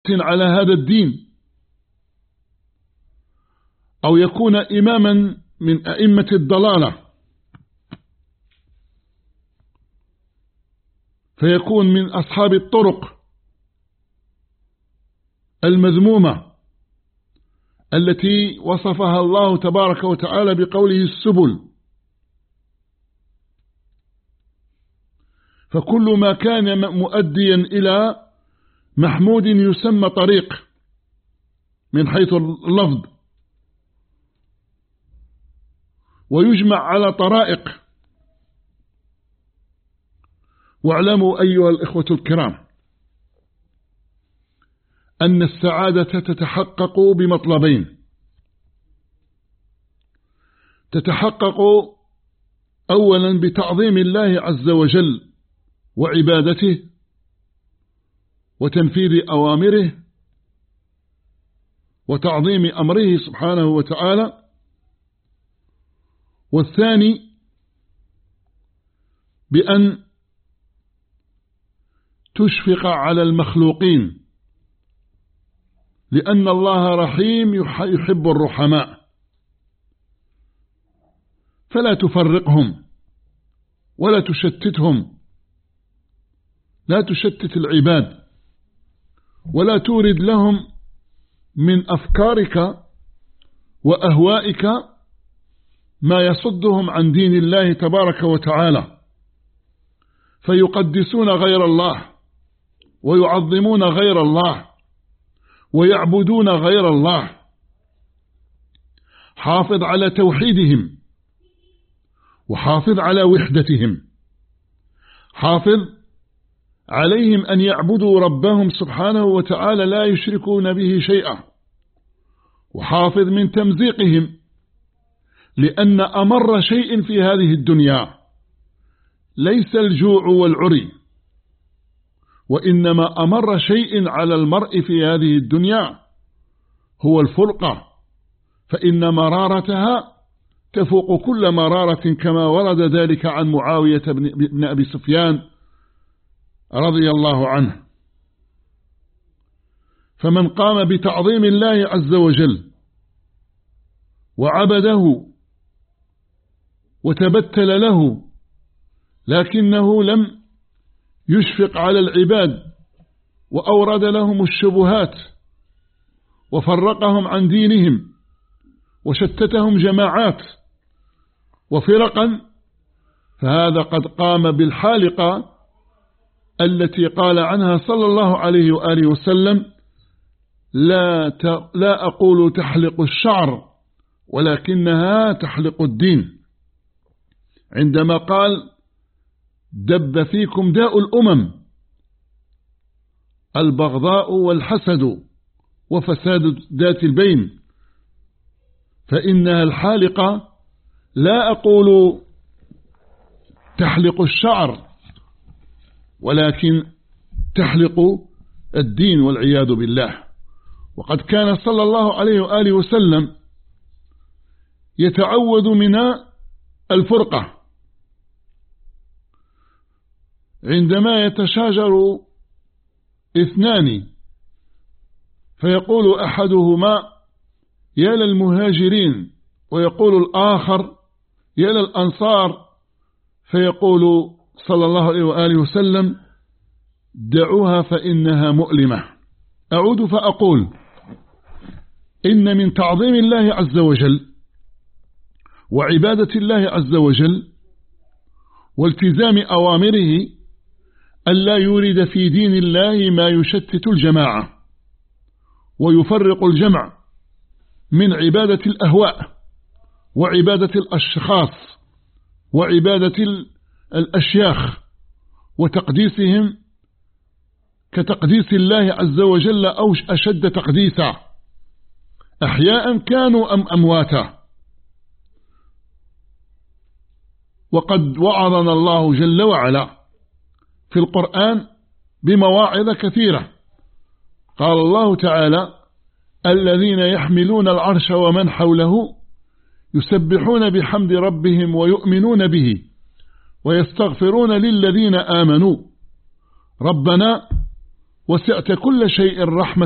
على هذا الدين، أو يكون إماما من أئمة الضلالة فيكون من أصحاب الطرق المذمومة التي وصفها الله تبارك وتعالى بقوله السبل. فكل ما كان مؤديا إلى محمود يسمى طريق من حيث اللفظ، ويجمع على طرائق. واعلموا أيها الإخوة الكرام أن السعادة تتحقق بمطلبين: تتحقق أولا بتعظيم الله عز وجل وعبادته وتنفيذ أوامره وتعظيم أمره سبحانه وتعالى، والثاني بأن تشفق على المخلوقين، لأن الله رحيم يحب الرحماء، فلا تفرقهم ولا تشتتهم، لا تشتت العباد ولا تورد لهم من أفكارك وأهوائك ما يصدهم عن دين الله تبارك وتعالى، فيقدسون غير الله ويعظمون غير الله ويعبدون غير الله. حافظ على توحيدهم وحافظ على وحدتهم، حافظ عليهم أن يعبدوا ربهم سبحانه وتعالى لا يشركون به شيئا، وحافظ من تمزيقهم، لأن أمر شيء في هذه الدنيا ليس الجوع والعري، وإنما أمر شيء على المرء في هذه الدنيا هو الفرقة، فإن مرارتها تفوق كل مرارة، كما ورد ذلك عن معاوية بن أبي سفيان رضي الله عنه. فمن قام بتعظيم الله عز وجل وعبده وتبتل له، لكنه لم يشفق على العباد وأورد لهم الشبهات وفرقهم عن دينهم وشتتهم جماعات وفرقا، فهذا قد قام بالحالقة التي قال عنها صلى الله عليه وآله وسلم: لا أقول تحلق الشعر ولكنها تحلق الدين، عندما قال: دب فيكم داء الأمم البغضاء والحسد وفساد ذات البين، فإنها الحالقة لا أقول تحلق الشعر ولكن تحلق الدين والعياذ بالله. وقد كان صلى الله عليه وآله وسلم يتعوذ من الفرقة عندما يتشاجر اثنان، فيقول أحدهما: يا للمهاجرين، ويقول الآخر: يا للأنصار، فيقول صلى الله عليه وآله وسلم: دعوها فإنها مؤلمة. أعود فأقول: إن من تعظيم الله عز وجل وعبادة الله عز وجل والتزام أوامره ألا يورد في دين الله ما يشتت الجماعة ويفرق الجمع من عبادة الأهواء وعبادة الأشخاص وعبادة الأشياخ وتقديسهم كتقديس الله عز وجل أو أشد تقديسا، أحياء كانوا أم أمواتا. وقد وعظنا الله جل وعلا في القرآن بمواعظ كثيرة. قال الله تعالى: الذين يحملون العرش ومن حوله يسبحون بحمد ربهم ويؤمنون به ويستغفرون للذين آمنوا ربنا وسعت كل شيء رحمة